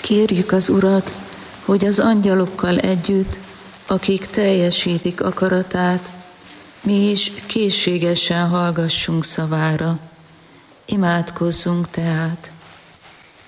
Kérjük az Urat, hogy az angyalokkal együtt, akik teljesítik akaratát, mi is készségesen hallgassunk szavára. Imádkozzunk tehát.